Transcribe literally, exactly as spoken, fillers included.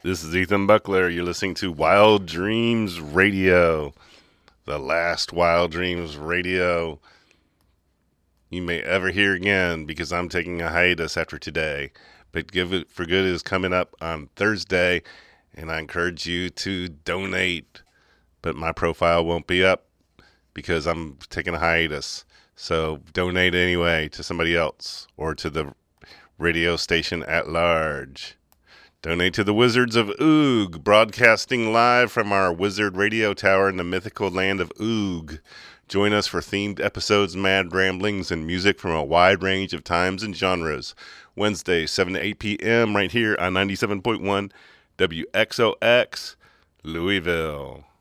This is Ethan Buckler. You're listening to Wild Dreams Radio, the last Wild Dreams Radio you may ever hear again, because I'm taking a hiatus after today. But Give It For Good is coming up on Thursday, and I encourage you to donate. But my profile won't be up because I'm taking a hiatus. So donate anyway to somebody else or to the radio station at large. Donate to the Wizards of Oog, broadcasting live from our Wizard Radio Tower in the mythical land of Oog. Join us for themed episodes, mad ramblings, and music from a wide range of times and genres. Wednesday, seven to eight p.m. right here on ninety-seven point one W X O X, Louisville.